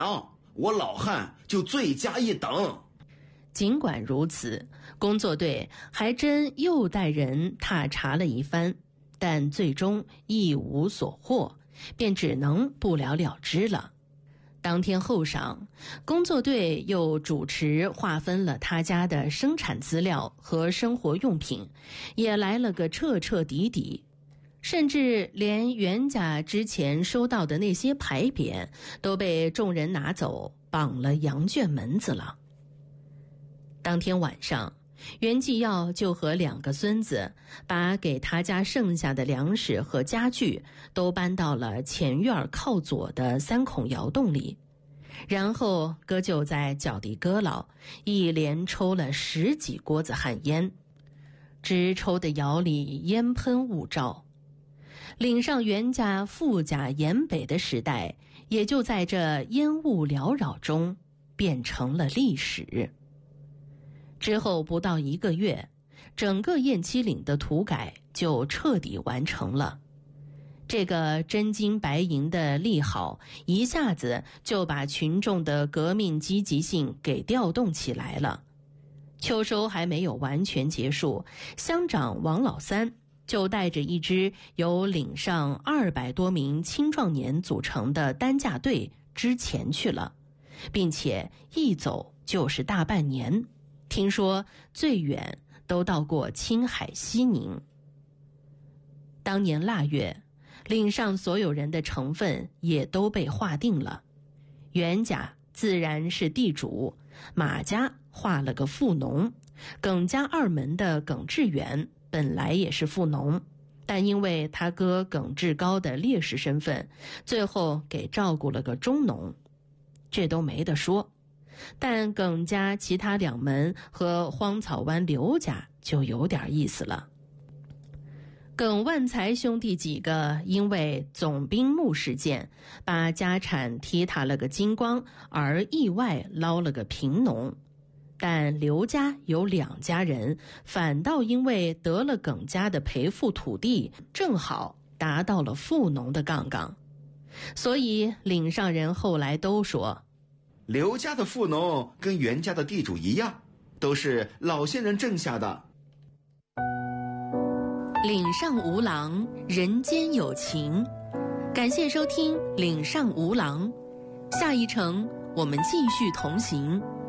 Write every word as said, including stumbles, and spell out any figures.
哦，我老汉就罪加一等。 尽管如此，工作队还真又带人踏查了一番，但最终一无所获，便只能不了了之了。当天后晌，工作队又主持划分了他家的生产资料和生活用品，也来了个彻彻底底，甚至连袁家之前收到的那些牌匾都被众人拿走，绑了羊圈门子了。当天晚上，袁继耀就和两个孙子把给他家剩下的粮食和家具都搬到了前院靠左的三孔窑洞里，然后哥就在脚地搁牢，一连抽了十几锅子旱烟，直抽的窑里烟喷雾罩。岭上袁家富甲严北的时代，也就在这烟雾缭绕中变成了历史。之后不到一个月，整个雁栖岭的土改就彻底完成了。这个真金白银的利好，一下子就把群众的革命积极性给调动起来了。秋收还没有完全结束，乡长王老三就带着一支由岭上二百多名青壮年组成的担架队之前去了，并且一走就是大半年。听说最远都到过青海西宁。当年腊月，岭上所有人的成分也都被划定了。袁家自然是地主，马家划了个富农，耿家二门的耿志远本来也是富农，但因为他哥耿志高的烈士身份，最后给照顾了个中农。这都没得说。但耿家其他两门和荒草湾刘家就有点意思了。耿万才兄弟几个因为总兵墓事件把家产踢踏了个精光，而意外捞了个平农，但刘家有两家人反倒因为得了耿家的赔付土地，正好达到了富农的杠杠。所以岭上人后来都说， 刘家的富农跟袁家的地主一样，都是老先人挣下的。 岭上无狼，人间有情。感谢收听岭上无狼，下一程我们继续同行。